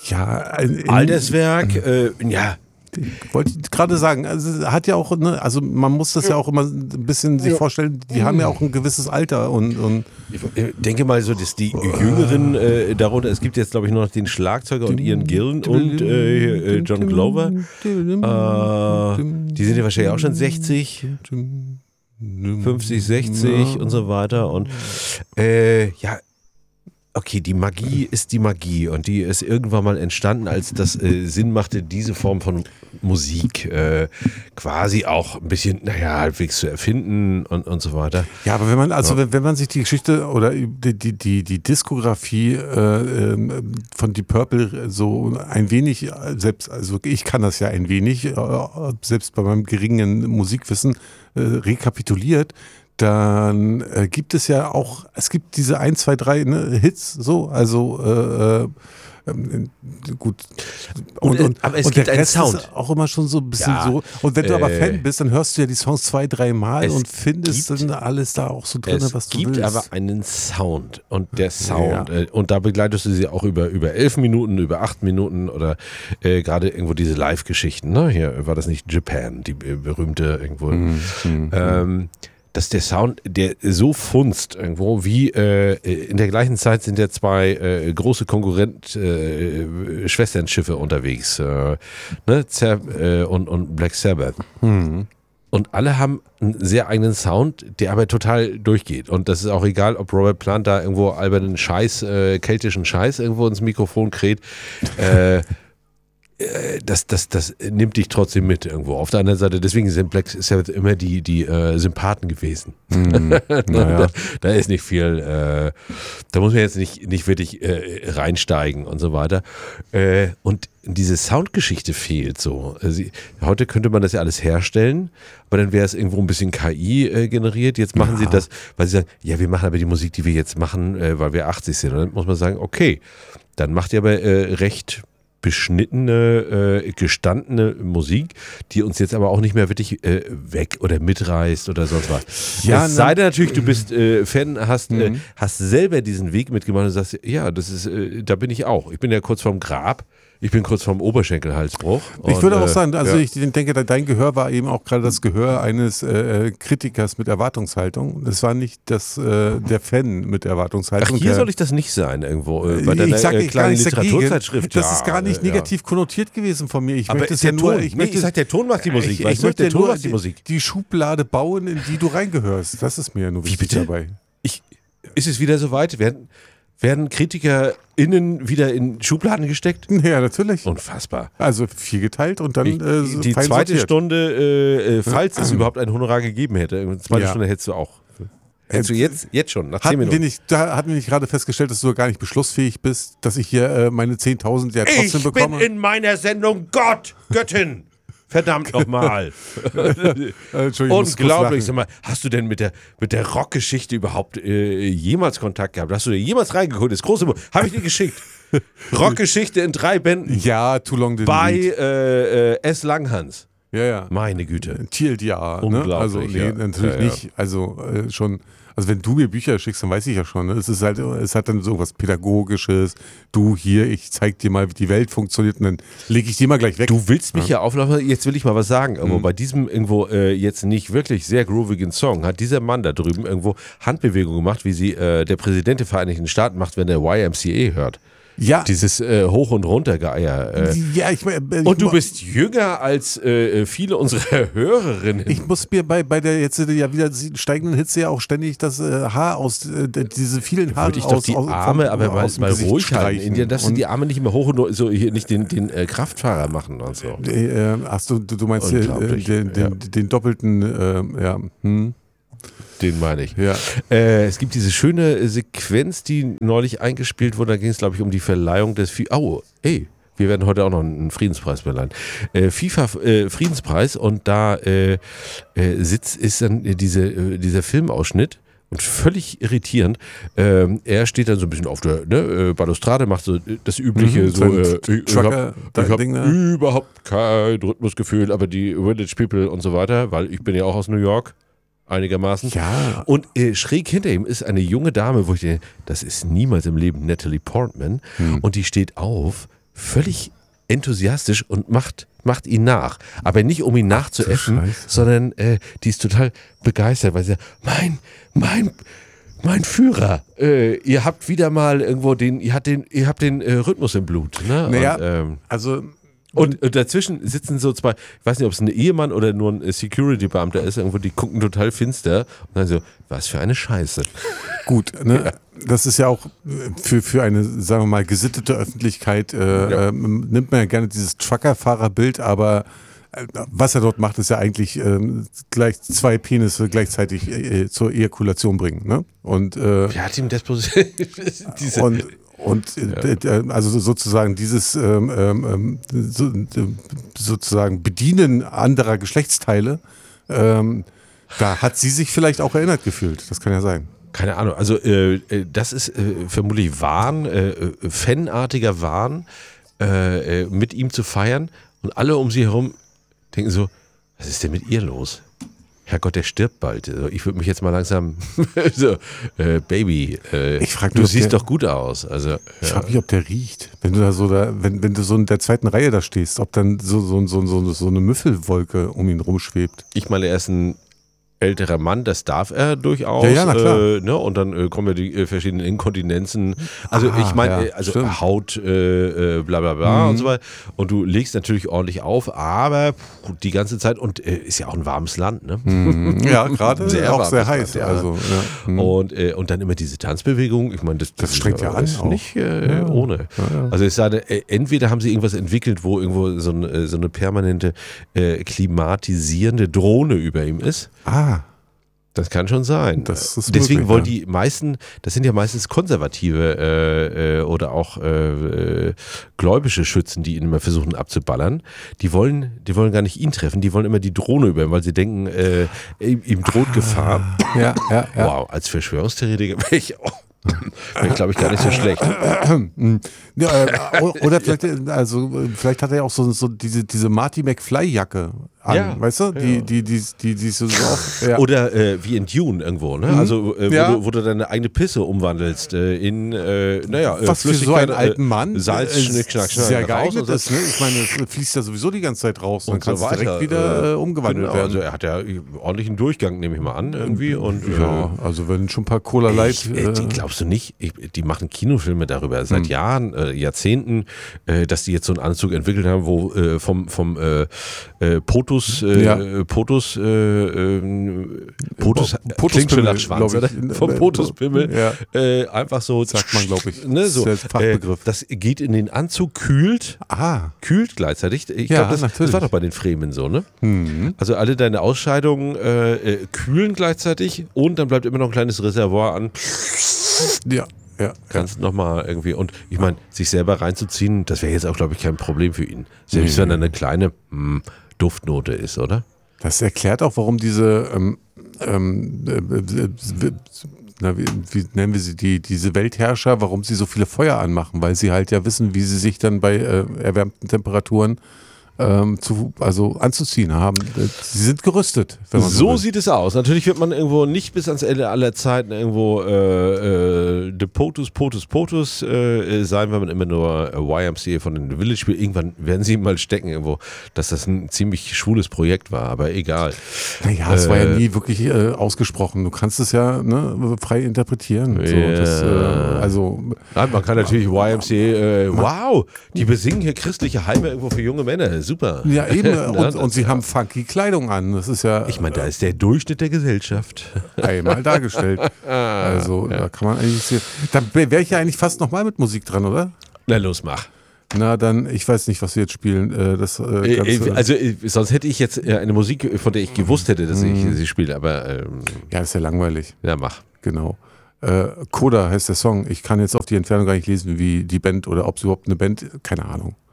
Ja, Alterswerk, ja. Wollte ich gerade sagen, also hat ja auch, ne, also man muss das ja auch immer ein bisschen sich vorstellen, die haben ja auch ein gewisses Alter und ich denke mal so, dass die Jüngeren darunter, es gibt jetzt glaube ich nur noch den Schlagzeuger und Ian Gillan und John Glover, die sind ja wahrscheinlich auch schon 60, 50, 60 und so weiter und ja, okay, die Magie ist die Magie und die ist irgendwann mal entstanden, als das Sinn machte, diese Form von Musik quasi auch ein bisschen, halbwegs zu erfinden und so weiter. Ja, aber wenn man sich die Geschichte oder die Diskografie von Deep Purple so ein wenig, selbst, also ich kann das ja ein wenig, selbst bei meinem geringen Musikwissen rekapituliert, dann gibt es ja auch, es gibt diese 1, 2, 3 Hits, so, also gut. Aber es und gibt der einen Rest Sound. ist auch immer schon so ein bisschen so. Und wenn du aber Fan bist, dann hörst du ja die Songs 2, 3 Mal und findest dann alles da auch so drin, was du willst. Es gibt aber einen Sound und der Sound, und da begleitest du sie auch über 11 Minuten, über 8 Minuten oder gerade irgendwo diese Live-Geschichten, ne? Hier war das nicht Japan, die berühmte irgendwo. Dass der Sound, der so funzt irgendwo, wie in der gleichen Zeit sind ja zwei große Schwesternschiffe unterwegs, ne? Und Black Sabbath. Und alle haben einen sehr eigenen Sound, der aber total durchgeht. Und das ist auch egal, ob Robert Plant da irgendwo albernen Scheiß, keltischen Scheiß irgendwo ins Mikrofon kräht. Das nimmt dich trotzdem mit irgendwo. Auf der anderen Seite, deswegen sind Black Sabbath immer die Sympathen gewesen. Da ist nicht viel, da muss man jetzt nicht wirklich reinsteigen und so weiter. Und diese Soundgeschichte fehlt so. Heute könnte man das ja alles herstellen, aber dann wäre es irgendwo ein bisschen KI generiert. Jetzt machen sie das, weil sie sagen, ja, wir machen aber die Musik, die wir jetzt machen, weil wir 80 sind. Und dann muss man sagen, okay, dann macht ihr aber recht beschnittene, gestandene Musik, die uns jetzt aber auch nicht mehr wirklich weg oder mitreißt oder sonst was. Ja, es sei denn natürlich, du bist Fan, hast selber diesen Weg mitgemacht und sagst, ja, das ist, da bin ich auch. Ich bin ja kurz vorm Grab. Ich bin kurz vorm Oberschenkelhalsbruch. Ich würde auch sagen, also ich denke, dein Gehör war eben auch gerade das Gehör eines Kritikers mit Erwartungshaltung. Das war nicht der Fan mit Erwartungshaltung. Ach, hier soll ich das nicht sein irgendwo. Bei deiner kleinen Literaturzeitschrift. Das ist gar nicht negativ konnotiert gewesen von mir. Ich aber möchte es ja nur. Ich sag, der Ton macht die Musik. Ich möchte der Ton macht die Musik. Die Schublade bauen, in die du reingehörst. Das ist mir ja nur wichtig dabei. Ist es wieder soweit? Werden KritikerInnen wieder in Schubladen gesteckt? Ja, natürlich. Unfassbar. Also 4 geteilt und dann die zweite Stunde, falls es überhaupt ein Honorar gegeben hätte, eine zweite Stunde hättest du auch. Hättest du jetzt schon, nach 10 Minuten. Hatten wir nicht gerade festgestellt, dass du gar nicht beschlussfähig bist, dass ich hier meine 10.000 ja trotzdem bekomme? Ich bin in meiner Sendung Göttin. Verdammt nochmal. Unglaublich. Sag mal, hast du denn mit der Rockgeschichte überhaupt jemals Kontakt gehabt? Hast du dir jemals reingeguckt? Das große Buch. Habe ich dir geschickt. Rockgeschichte in 3 Bänden. Ja, Too Long Didn't Bei S. Langhans. Ja. Meine Güte. TLDR. Unglaublich. Ne? Also, natürlich nicht. Also, schon. Also wenn du mir Bücher schickst, dann weiß ich ja schon. Ne? Es hat dann so was Pädagogisches. Du hier, ich zeig dir mal, wie die Welt funktioniert und dann lege ich die mal gleich weg. Du willst mich ja auflaufen, jetzt will ich mal was sagen. Irgendwo bei diesem irgendwo jetzt nicht wirklich sehr groovigen Song hat dieser Mann da drüben irgendwo Handbewegungen gemacht, wie sie der Präsident der Vereinigten Staaten macht, wenn der YMCA hört. Ja. Dieses Hoch- und Runtergeier. Ja, und du bist jünger als viele unserer Hörerinnen. Ich muss mir bei der jetzt ja wieder steigenden Hitze ja auch ständig das Haar aus, diese vielen Haare würde ich doch die Arme aber mal ruhig halten. Indien darfst du die Arme nicht mehr hoch und so hier nicht den Kraftfahrer machen und so. Hast du meinst den doppelten, Den meine ich. Ja. Es gibt diese schöne Sequenz, die neulich eingespielt wurde. Da ging es, glaube ich, um die Verleihung des wir werden heute auch noch einen Friedenspreis verleihen. FIFA Friedenspreis und da ist dann dieser Filmausschnitt und völlig irritierend. Er steht dann so ein bisschen auf der Balustrade, macht so das Übliche. Ich habe überhaupt kein Rhythmusgefühl, aber die Village People und so weiter, weil ich bin ja auch aus New York. Einigermaßen. Ja. Und schräg hinter ihm ist eine junge Dame, wo ich denke, das ist niemals im Leben Natalie Portman. Und die steht auf völlig enthusiastisch und macht ihn nach. Aber nicht, um ihn nachzuäffen, sondern die ist total begeistert, weil sie sagt, mein Führer, ihr habt wieder mal irgendwo ihr habt den Rhythmus im Blut. Ne? Naja, Und dazwischen sitzen so zwei, ich weiß nicht, ob es ein Ehemann oder nur ein Security-Beamter ist, irgendwo, die gucken total finster und dann so, was für eine Scheiße. Gut, ne? Das ist ja auch für eine, sagen wir mal, gesittete Öffentlichkeit, nimmt man ja gerne dieses Truckerfahrerbild, aber was er dort macht, ist ja eigentlich gleich zwei Penisse gleichzeitig zur Ejakulation bringen. Ne? Und, wer hat ihm das also sozusagen dieses sozusagen Bedienen anderer Geschlechtsteile, da hat sie sich vielleicht auch erinnert gefühlt. Das kann ja sein. Keine Ahnung, also das ist vermutlich Wahn, fanartiger Wahn, mit ihm zu feiern und alle um sie herum denken so, was ist denn mit ihr los? Herrgott, der stirbt bald. Also ich würde mich jetzt mal langsam so, Baby, du siehst doch gut aus. Also, ich frage mich, ob der riecht. Wenn du wenn du so in der zweiten Reihe da stehst, ob dann so eine Müffelwolke um ihn rumschwebt. Ich meine, er ist ein älterer Mann, das darf er durchaus. Ja, na klar. Ne? Und dann kommen ja die verschiedenen Inkontinenzen. Also ich meine, Haut, bla bla bla und so weiter. Und du legst natürlich ordentlich auf, aber die ganze Zeit, und ist ja auch ein warmes Land, ne? Ja, gerade auch sehr heiß. Land, ja. Also, ja. Und dann immer diese Tanzbewegung, ich meine, das strengt ja an. Ist nicht ohne. Ja. Also es sei entweder haben sie irgendwas entwickelt, wo irgendwo so eine permanente klimatisierende Drohne über ihm ist. Das kann schon sein. Deswegen möglich, wollen die meisten, das sind ja meistens konservative oder auch gläubische Schützen, die ihn immer versuchen abzuballern. Die wollen gar nicht ihn treffen, die wollen immer die Drohne über ihn, weil sie denken, ihm droht Gefahr. Ja. Wow, als Verschwörungstheoretiker wäre ich glaube ich gar nicht so schlecht. Oder vielleicht hat er ja auch so diese Marty McFly-Jacke an, ja, weißt du? Die so auch. Ja. Oder wie in Dune irgendwo, ne? Also wo du deine eigene Pisse umwandelst in was für so einen alten Mann Salz, Schnick, Schnack, sehr geeignet ist, ne? Ich meine, es fließt ja sowieso die ganze Zeit raus und dann kannst du direkt wieder umgewandelt werden. Also er hat ja ordentlichen Durchgang, nehme ich mal an, irgendwie. Und, also wenn schon ein paar Cola Light. Glaubst du nicht, die machen Kinofilme darüber seit Jahren, Jahrzehnten, dass die jetzt so einen Anzug entwickelt haben, wo vom POTUS klingt schon nach Schwanz, oder? Vom POTUS-Pimmel. Einfach so. Sagt man, glaube ich. Ne, so, das ist der Fachbegriff. Das geht in den Anzug, kühlt gleichzeitig. Ich glaube, das war doch bei den Fremen so, ne? Mhm. Also alle deine Ausscheidungen kühlen gleichzeitig und dann bleibt immer noch ein kleines Reservoir an. Ja. Kannst nochmal irgendwie, und ich meine, sich selber reinzuziehen, das wäre jetzt auch, glaube ich, kein Problem für ihn. Selbst wenn er eine kleine Duftnote ist, oder? Das erklärt auch, warum diese, wie nennen wir sie, diese Weltherrscher, warum sie so viele Feuer anmachen, weil sie halt ja wissen, wie sie sich dann bei erwärmten Temperaturen anzuziehen haben. Sie sind gerüstet. Wenn man so sieht es aus. Natürlich wird man irgendwo nicht bis ans Ende aller Zeiten irgendwo de POTUS sein, wenn man immer nur YMCA von den Village spielt. Irgendwann werden sie mal stecken irgendwo, dass das ein ziemlich schwules Projekt war, aber egal. Naja, es war ja nie wirklich ausgesprochen. Du kannst es ja frei interpretieren. Man kann natürlich YMCA, wow, die besingen hier christliche Heime irgendwo für junge Männer. Super. Ja, eben. Und sie haben funky Kleidung an. Das ist ja. Ich meine, da ist der Durchschnitt der Gesellschaft einmal dargestellt. Also, da kann man eigentlich sehen. Da wäre ich ja eigentlich fast nochmal mit Musik dran, oder? Na, los, mach. Na, dann, ich weiß nicht, was wir jetzt spielen. Sonst hätte ich jetzt eine Musik, von der ich gewusst hätte, dass ich sie spiele, aber. Ja, das ist ja langweilig. Ja, mach. Genau. Coda heißt der Song. Ich kann jetzt auf die Entfernung gar nicht lesen, wie die Band oder ob es überhaupt eine Band, keine Ahnung.